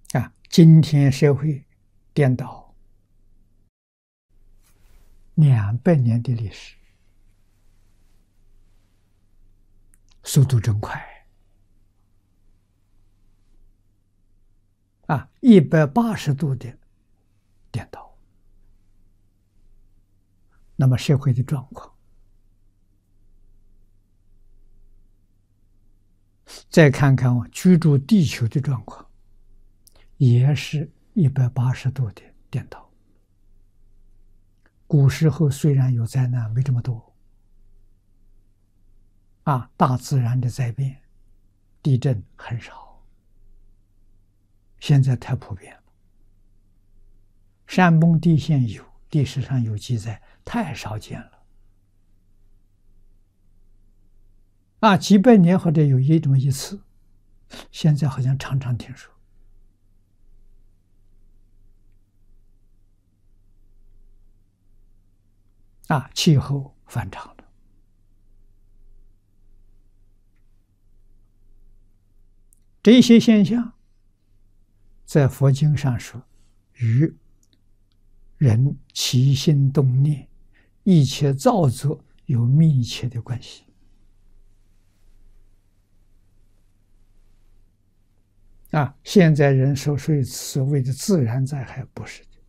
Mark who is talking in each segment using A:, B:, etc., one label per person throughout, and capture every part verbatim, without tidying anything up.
A: 啊，今天社会颠倒两百年的历史，速度真快啊！一百八十度的颠倒。那么社会的状况，再看看我居住地球的状况，也是一百八十度的颠倒。古时候虽然有灾难，没这么多啊，大自然的灾变，地震很少，现在太普遍了。山崩地陷有，历史上有记载，太少见了。啊，几百年或者有一这么一次，现在好像常常听说。啊，气候反常了。这些现象，在佛经上说，与人起心动念、一切造作有密切的关系。啊，现在人所说所谓的自然灾害，不是的，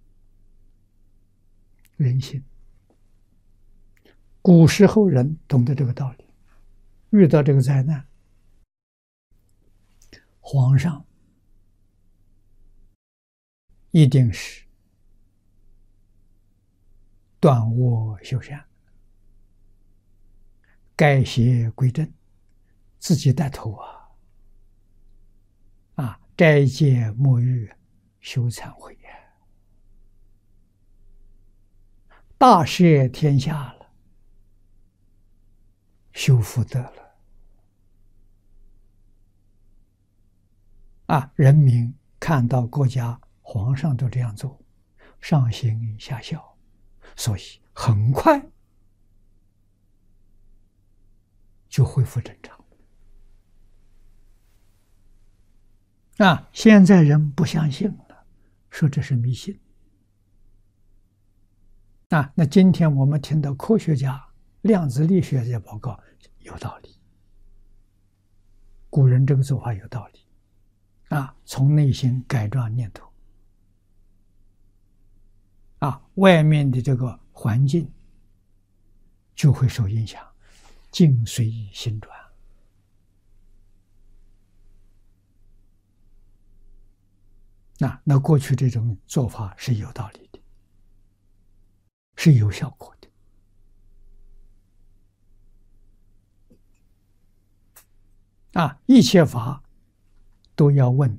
A: 人性。古时候人懂得这个道理，遇到这个灾难，皇上一定是断恶修善，改邪归正，自己带头啊！啊，斋戒沐浴，修忏悔呀，大赦天下了，修福德了。啊，人民看到国家皇上都这样做，上行下效，所以很快就恢复正常。啊，现在人不相信了，说这是迷信。啊，那今天我们听到科学家、量子力学家报告有道理，古人这个做法有道理。啊，从内心改转念头。啊，外面的这个环境就会受影响，境随心转。那那过去这种做法是有道理的，是有效果的。啊，一切法都要问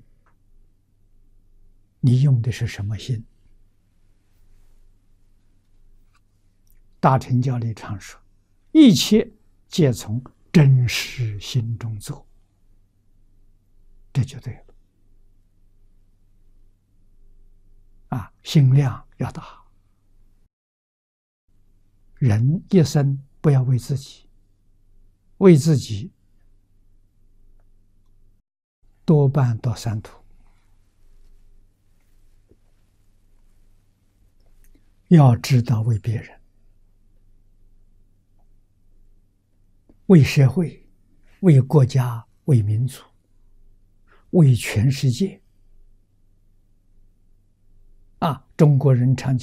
A: 你用的是什么心。大乘教里常说，一切皆从真实心中做，这就对了。啊，心量要大，人一生不要为自己，为自己多半到三途。要知道为别人，为社会，为国家，为民族，为全世界。啊，中国人常讲